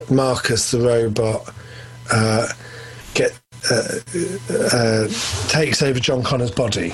Marcus the robot takes over John Connor's body.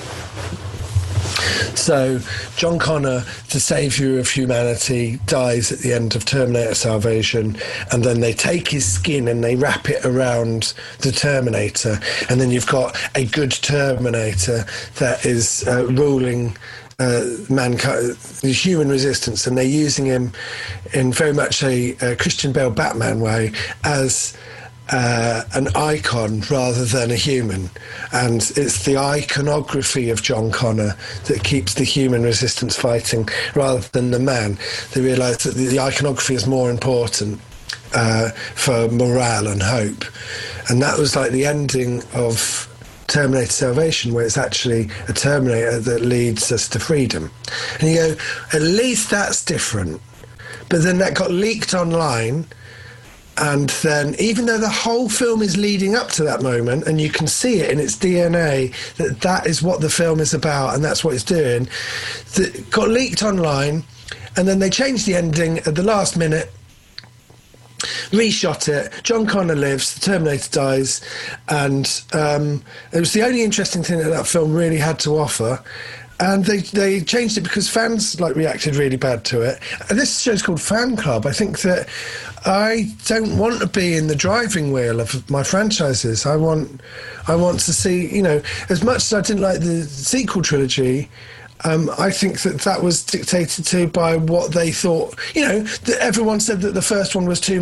So John Connor, the saviour of humanity, dies at the end of Terminator Salvation, and then they take his skin and they wrap it around the Terminator, and then you've got a good Terminator that is ruling mankind, the human resistance, and they're using him in very much a Christian Bale Batman way as an icon rather than a human, and it's the iconography of John Connor that keeps the human resistance fighting rather than the man. They realise that the iconography is more important for morale and hope, and that was like the ending of Terminator Salvation, where it's actually a Terminator that leads us to freedom. And you go, at least that's different. But then that got leaked online. And then, even though the whole film is leading up to that moment, and you can see it in its DNA, that is what the film is about, and that's what it's doing, that got leaked online, and then they changed the ending at the last minute, reshot it, John Connor lives, the Terminator dies, and it was the only interesting thing that film really had to offer. And they changed it because fans reacted really bad to it. And this show's called Fan Club. I think that I don't want to be in the driving wheel of my franchises. I want to see, as much as I didn't like the sequel trilogy, I think that was dictated to by what they thought. That everyone said that the first one was too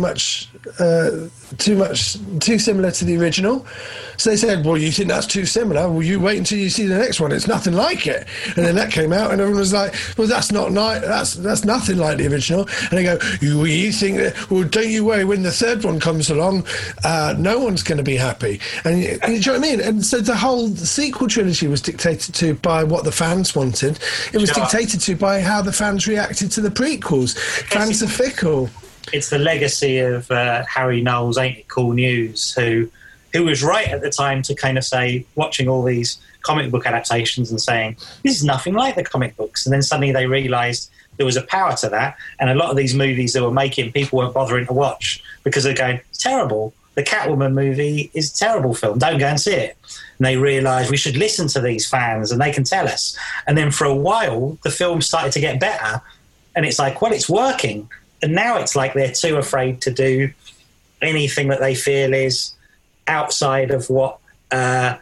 similar to the original. So they said, well, you think that's too similar? Well, you wait until you see the next one. It's nothing like it. And then that came out, and everyone was like, well, that's nothing like the original. And they go, you think that? Well, don't you worry. When the third one comes along, no one's going to be happy. And you know what I mean? And so the whole sequel trilogy was dictated to by what the fans wanted. It was dictated to by how the fans reacted to the prequels. Fans are fickle. It's the legacy of Harry Knowles, Ain't It Cool News, who was right at the time to kind of say, watching all these comic book adaptations and saying, this is nothing like the comic books. And then suddenly they realised there was a power to that. And a lot of these movies they were making, people weren't bothering to watch because they're going, it's terrible. The Catwoman movie is a terrible film. Don't go and see it. And they realised we should listen to these fans and they can tell us. And then for a while, the film started to get better. And it's like, well, it's working. And now it's like they're too afraid to do anything that they feel is outside of what a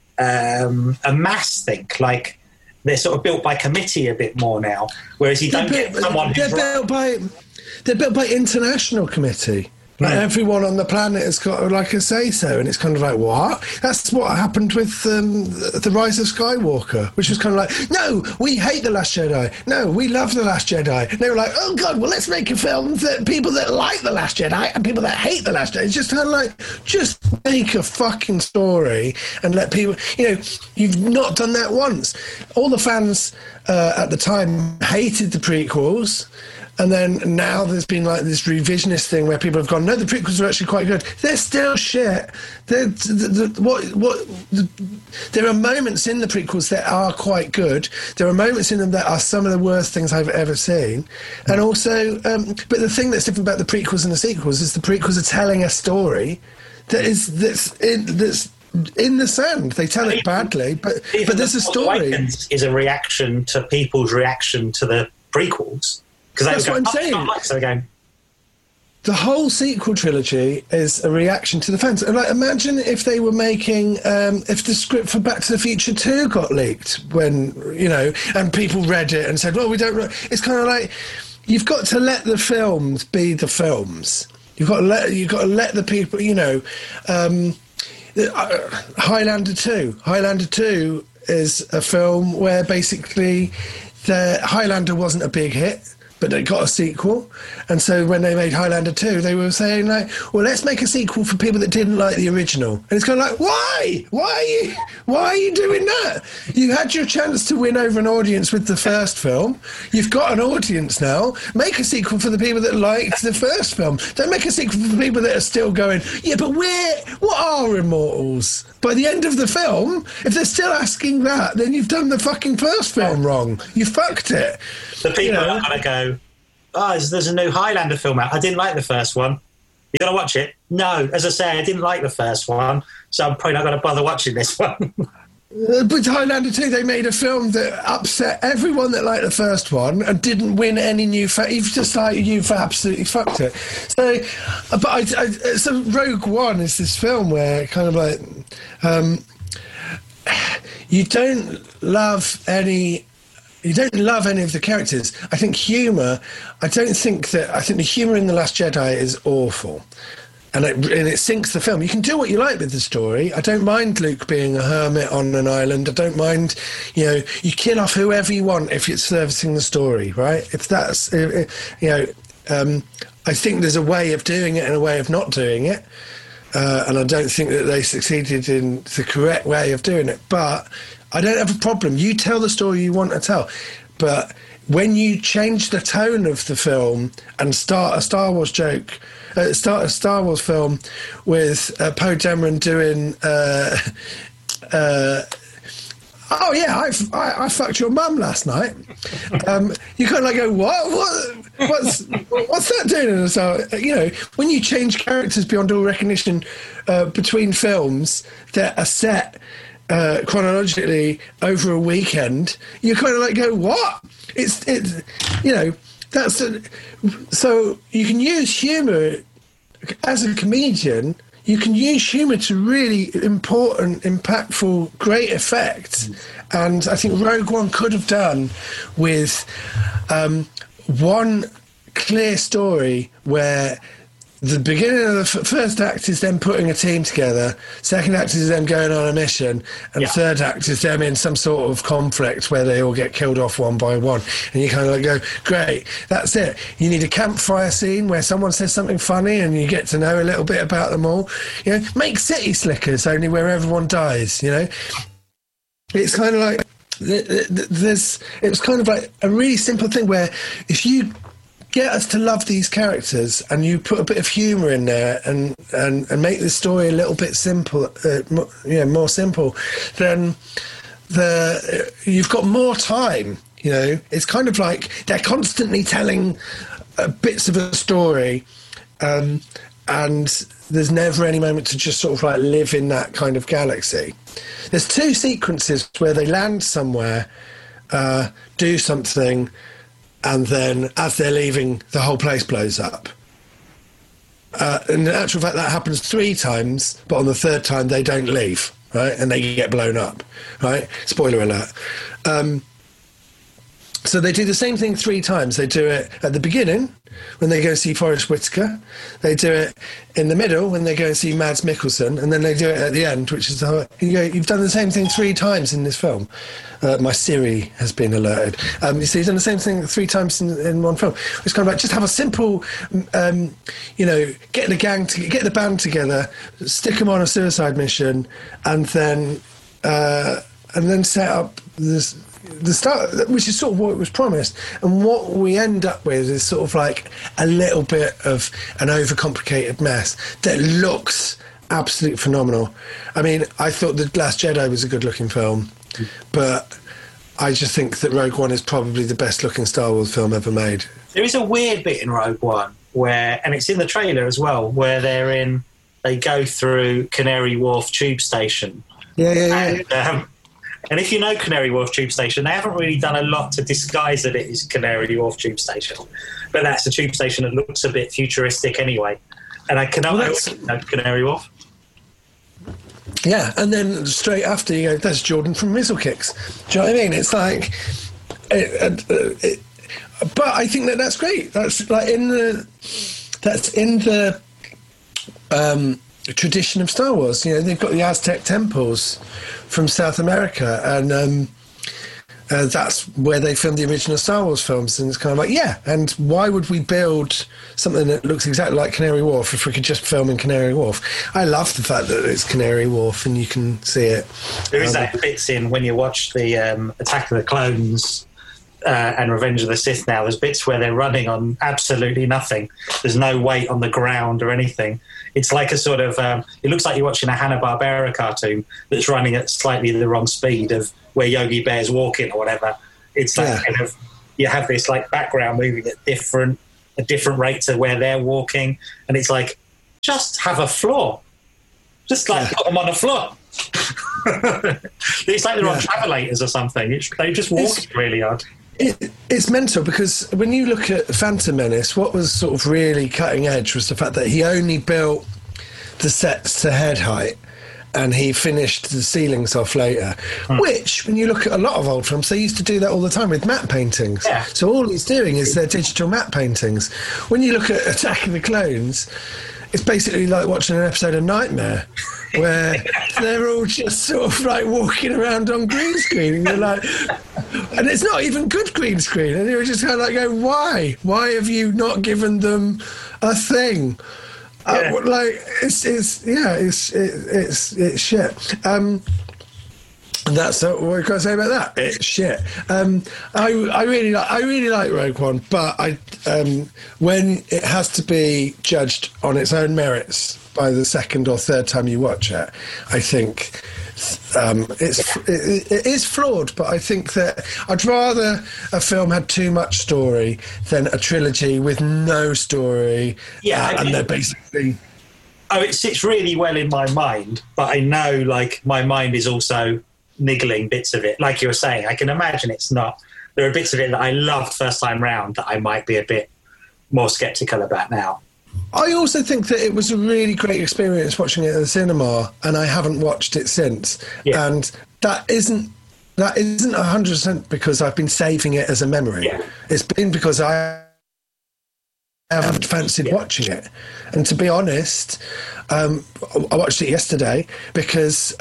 mass think. Like, they're sort of built by committee a bit more now, whereas you don't get someone who's they're built by international committee. Like everyone on the planet has got like a say-so, and it's kind of like, what? That's what happened with The Rise of Skywalker, which was kind of like, no, we hate The Last Jedi. No, we love The Last Jedi. And they were like, oh, God, well, let's make a film that people that like The Last Jedi and people that hate The Last Jedi. It's just kind of like, just make a fucking story and let people, you've not done that once. All the fans at the time hated the prequels. And then now there's been like this revisionist thing where people have gone, no, the prequels are actually quite good. They're still shit. There are moments in the prequels that are quite good. There are moments in them that are some of the worst things I've ever seen. And also, but the thing that's different about the prequels and the sequels is the prequels are telling a story that's in the sand. They tell it badly, but there's a story. Is a reaction to people's reaction to the prequels. That's what I'm saying. The whole sequel trilogy is a reaction to the fans. And imagine if they were making, if the script for Back to the Future 2 got leaked when, and people read it and said, well, we don't. It's kind of like, you've got to let the films be the films. You've got to let the people, Highlander 2. Highlander 2 is a film where basically the Highlander wasn't a big hit, but they got a sequel. And so when they made Highlander 2, they were saying, like, well, let's make a sequel for people that didn't like the original. And it's kind of like, why? Why are you doing that? You had your chance to win over an audience with the first film. You've got an audience now. Make a sequel for the people that liked the first film. Don't make a sequel for the people that are still going, yeah, but what are Immortals? By the end of the film, if they're still asking that, then you've done the fucking first film wrong. You fucked it. The people are going to go, there's a new Highlander film out. I didn't like the first one. You got to watch it? No. As I say, I didn't like the first one, so I'm probably not going to bother watching this one. But Highlander 2, they made a film that upset everyone that liked the first one and didn't win any new... You've just you've absolutely fucked it. So, so Rogue One is this film where kind of like... you don't love any of the characters. I think humour... I think the humour in The Last Jedi is awful. And it sinks the film. You can do what you like with the story. I don't mind Luke being a hermit on an island. I don't mind, you kill off whoever you want if it's servicing the story, right? If that's, I think there's a way of doing it and a way of not doing it. And I don't think that they succeeded in the correct way of doing it. But I don't have a problem. You tell the story you want to tell. But when you change the tone of the film and start a Star Wars joke... start a Star Wars film with Poe Dameron doing oh yeah, I fucked your mum last night. You kind of like go, what's that doing? And so, when you change characters beyond all recognition between films that are set chronologically over a weekend, you kind of like go, what? So you can use humour as a comedian. You can use humour to really important, impactful, great effect. And I think Rogue One could have done with one clear story where the beginning of the first act is them putting a team together, second act is them going on a mission, and third act is them in some sort of conflict where they all get killed off one by one. And you kind of like go, great, that's it. You need a campfire scene where someone says something funny and you get to know a little bit about them all. Make City Slickers, only where everyone dies, It's kind of like, it was kind of like a really simple thing where if you get us to love these characters and you put a bit of humour in there and make the story a little bit simple, more simple, then you've got more time. It's kind of like they're constantly telling bits of a story, and there's never any moment to just sort of like live in that kind of galaxy. There's two sequences where they land somewhere, do something, and then as they're leaving, the whole place blows up. In actual fact, that happens 3 times, but on the third time, they don't leave, right? And they get blown up, right? Spoiler alert. So they do the same thing 3 times. They do it at the beginning, when they go see Forrest Whitaker. They do it in the middle, when they go and see Mads Mikkelsen. And then they do it at the end, which is you've done the same thing 3 times in this film. My Siri has been alerted. You see, he's done the same thing 3 times in one film. It's kind of like, just have a simple, get the band together, stick them on a suicide mission, and then set up the start, which is sort of what was promised. And what we end up with is sort of like a little bit of an overcomplicated mess that looks absolutely phenomenal. I mean, I thought The Last Jedi was a good-looking film, but I just think that Rogue One is probably the best-looking Star Wars film ever made. There is a weird bit in Rogue One where, and it's in the trailer as well, where they go through Canary Wharf tube station. Yeah. And if you know Canary Wharf tube station, they haven't really done a lot to disguise that it is Canary Wharf tube station. But that's a tube station that looks a bit futuristic anyway. And I cannot know Canary Wharf. Yeah, and then straight after you go, that's Jordan from Mizzle-Kicks. Do you know what I mean? It's like... but I think that's great. That's like in the tradition of Star Wars. They've got the Aztec temples from South America, and that's where they filmed the original Star Wars films. And it's kind of like, and why would we build something that looks exactly like Canary Wharf if we could just film in Canary Wharf? I love the fact that it's Canary Wharf and you can see it. There is that bits in when you watch the Attack of the Clones and Revenge of the Sith now, there's bits where they're running on absolutely nothing. There's no weight on the ground or anything. It's like a sort of, it looks like you're watching a Hanna-Barbera cartoon that's running at slightly the wrong speed of where Yogi Bear's walking or whatever. It's like kind of, you have this like background moving at a different rate to where they're walking. And it's like, just have a floor. Just like put them on a floor. It's like they're on travelators or something. They just walk really hard. It's mental because when you look at Phantom Menace, what was sort of really cutting edge was the fact that he only built the sets to head height and he finished the ceilings off later, which, when you look at a lot of old films, they used to do that all the time with matte paintings. Yeah. So all he's doing is their digital matte paintings. When you look at Attack of the Clones, it's basically like watching an episode of Nightmare, where they're all just sort of like walking around on green screen, and you're like, and it's not even good green screen, and you're just kind of like going, why? Why have you not given them a thing? Like it's shit. And that's what we've got to say about that. It's shit. I really like Rogue One, but when it has to be judged on its own merits by the second or third time you watch it, I think it is flawed. But I think that I'd rather a film had too much story than a trilogy with no story. Yeah, and they're basically. Oh, it sits really well in my mind, but I know, like, my mind is also niggling bits of it. Like you were saying, I can imagine it's not. There are bits of it that I loved first time round that I might be a bit more sceptical about now. I also think that it was a really great experience watching it at the cinema, and I haven't watched it since. Yeah. And that isn't 100% because I've been saving it as a memory. Yeah. It's been because I haven't fancied watching it. And to be honest, I watched it yesterday because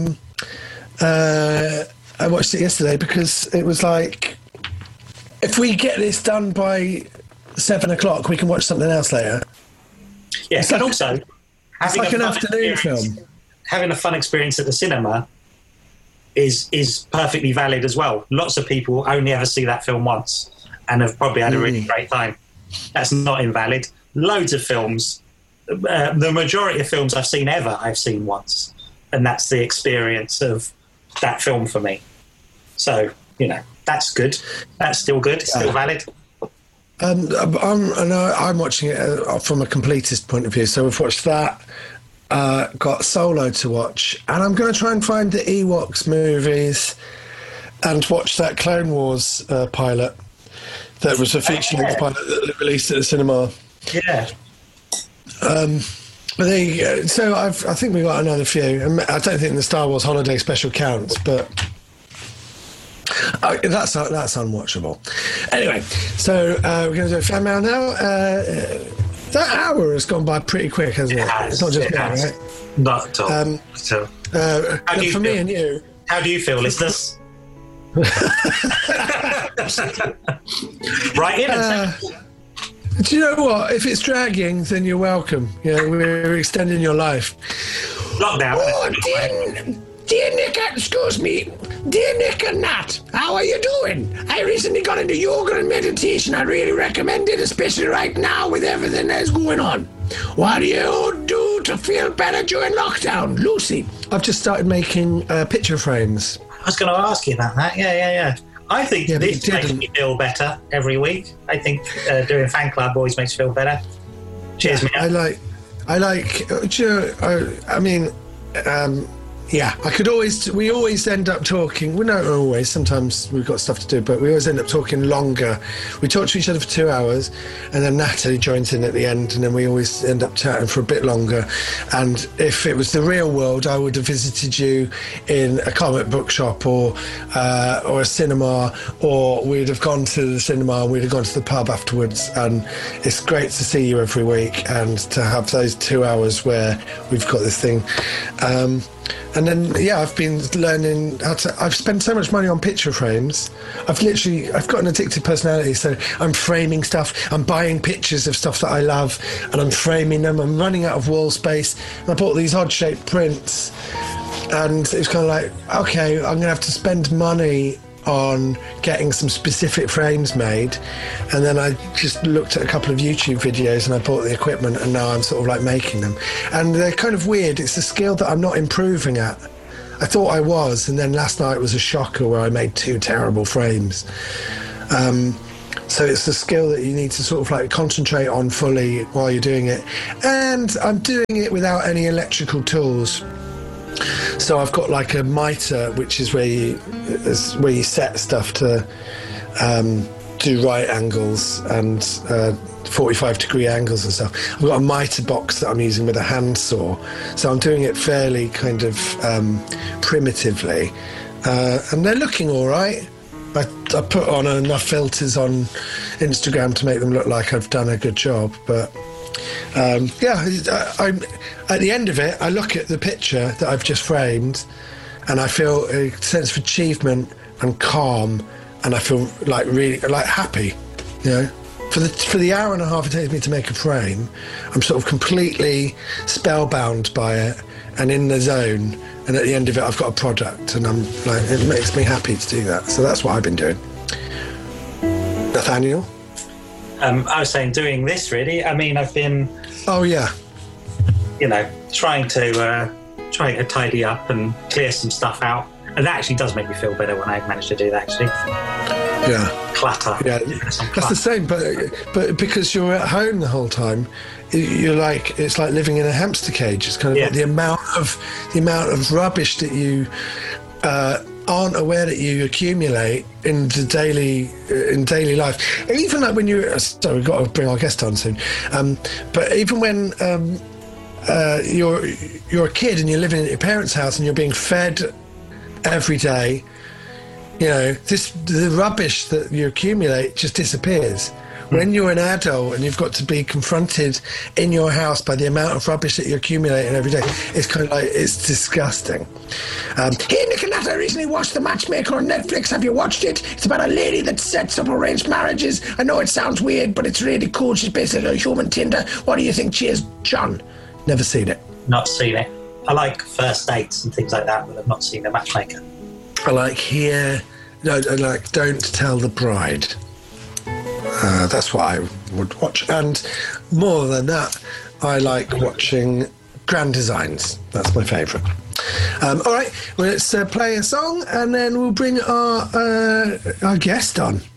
it was like, if we get this done by 7 o'clock, we can watch something else later. Yeah, and also it's like an afternoon film. Having a fun experience at the cinema is perfectly valid as well. Lots of people only ever see that film once and have probably had a really great time. That's not invalid. Loads of films, the majority of films I've seen once, and that's the experience of that film for me. So, that's good. That's still good. It's still valid. I'm watching it from a completist point of view. So we've watched that, got Solo to watch, and I'm going to try and find the Ewoks movies and watch that Clone Wars pilot that was a feature-length pilot that they released at the cinema. Yeah. But there you go. So I think we got another few. I don't think the Star Wars Holiday Special counts, but that's unwatchable. Anyway, so we're going to do a fan mail now. That hour has gone by pretty quick, hasn't it? It's not just me, right? Not at all. For me and you. How do you feel, listeners? Right in and do you know what? If it's dragging, then you're welcome. We're extending your life. Lockdown. Oh, dear Nick, excuse me. Dear Nick and Nat, how are you doing? I recently got into yoga and meditation. I really recommend it, especially right now with everything that's going on. What do you do to feel better during lockdown? Lucy. I've just started making picture frames. I was going to ask you about that. Yeah. I think this makes me feel better every week. I think doing fan club always makes me feel better. Cheers, mate. We always end up talking. Well, not always. Sometimes we've got stuff to do, but we always end up talking longer. We talk to each other for 2 hours, and then Natalie joins in at the end, and then we always end up chatting for a bit longer. And if it was the real world, I would have visited you in a comic book shop or a cinema, or we'd have gone to the cinema and we'd have gone to the pub afterwards. And it's great to see you every week and to have those 2 hours where we've got this thing. And then, I've been learning I've spent so much money on picture frames. I've got an addictive personality, so I'm framing stuff. I'm buying pictures of stuff that I love, and I'm framing them. I'm running out of wall space. And I bought these odd-shaped prints, and it's kind of like, okay, I'm going to have to spend money on getting some specific frames made. And then I just looked at a couple of YouTube videos and I bought the equipment, and now I'm sort of like making them. And they're kind of weird. It's a skill that I'm not improving at. I thought I was, and then last night was a shocker where I made 2 terrible frames. So it's a skill that you need to sort of like concentrate on fully while you're doing it. And I'm doing it without any electrical tools. So I've got like a mitre, which is where you set stuff to do right angles and 45-degree angles and stuff. I've got a mitre box that I'm using with a handsaw. So I'm doing it fairly kind of primitively. And they're looking all right. I put on enough filters on Instagram to make them look like I've done a good job. But I'm at the end of it, I look at the picture that I've just framed and I feel a sense of achievement and calm, and I feel like really like happy, you know. For the hour and a half it takes me to make a frame, I'm sort of completely spellbound by it and in the zone. And at the end of it, I've got a product, and I'm like, it makes me happy to do that. So that's what I've been doing. Nathaniel? I was saying doing this, really. I mean, I've been... Oh, yeah. You know, trying to tidy up and clear some stuff out. And that actually does make me feel better when I manage to do that, actually. Yeah. Clutter. Yeah, that's the same. But because you're at home the whole time, you're like, it's like living in a hamster cage. It's kind of like the amount of rubbish that you aren't aware that you accumulate in daily life. Even like when you're sorry, we've got to bring our guest on soon. But even when you're a kid and you're living at your parents' house and you're being fed every day, you know, the rubbish that you accumulate just disappears. When you're an adult and you've got to be confronted in your house by the amount of rubbish that you're accumulating every day, it's kind of like, it's disgusting. Here, Nicholas, I recently watched The Matchmaker on Netflix. Have you watched it? It's about a lady that sets up arranged marriages. I know it sounds weird, but it's really cool. She's basically a human Tinder. What do you think? Cheers, John. Never seen it. Not seen it. I like first dates and things like that, but I've not seen The Matchmaker. I like Don't Tell the Bride. That's what I would watch. And more than that, I like watching Grand Designs. That's my favourite. All right, well, let's play a song and then we'll bring our guest on.